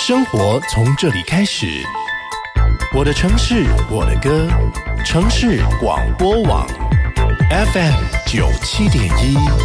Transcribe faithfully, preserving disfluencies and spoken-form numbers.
生活从这里开始。我的城市，我的歌，城市广播网 F M 九七点一。